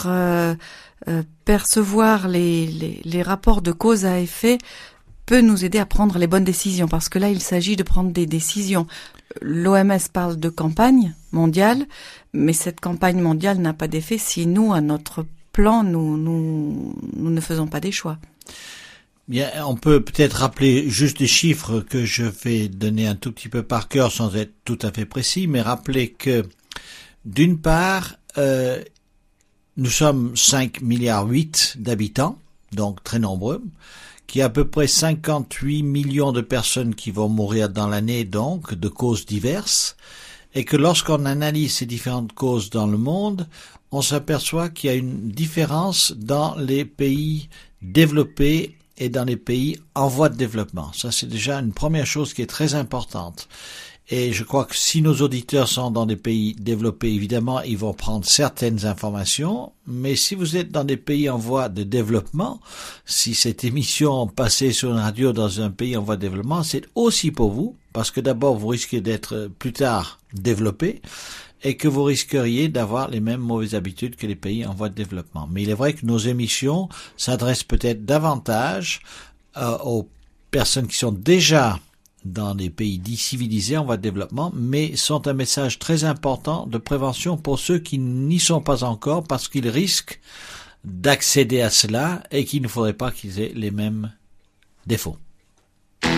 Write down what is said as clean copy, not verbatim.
peut-être percevoir les rapports de cause à effet peut nous aider à prendre les bonnes décisions, parce que là, il s'agit de prendre des décisions. L'OMS parle de campagne mondiale, mais cette campagne mondiale n'a pas d'effet si nous, à notre plan, nous ne faisons pas des choix. Bien, on peut peut-être rappeler juste des chiffres que je vais donner un tout petit peu par cœur sans être tout à fait précis, mais rappeler que, d'une part, nous sommes 5,8 milliards d'habitants, donc très nombreux, qu'il y a à peu près 58 millions de personnes qui vont mourir dans l'année, donc, de causes diverses, et que lorsqu'on analyse ces différentes causes dans le monde, on s'aperçoit qu'il y a une différence dans les pays développés et dans les pays en voie de développement. Ça, c'est déjà une première chose qui est très importante. Et je crois que si nos auditeurs sont dans des pays développés, évidemment, ils vont prendre certaines informations. Mais si vous êtes dans des pays en voie de développement, si cette émission passait sur une radio dans un pays en voie de développement, c'est aussi pour vous. Parce que d'abord, vous risquez d'être plus tard développé et que vous risqueriez d'avoir les mêmes mauvaises habitudes que les pays en voie de développement. Mais il est vrai que nos émissions s'adressent peut-être davantage aux personnes qui sont déjà dans des pays dits civilisés en voie de développement, mais sont un message très important de prévention pour ceux qui n'y sont pas encore, parce qu'ils risquent d'accéder à cela et qu'il ne faudrait pas qu'ils aient les mêmes défauts.